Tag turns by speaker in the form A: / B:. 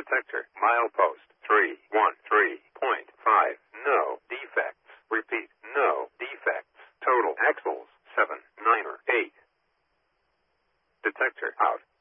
A: Detector, milepost 313.5. No defects. Repeat, no defects. Total axles 7, 9, or 8. Detector out.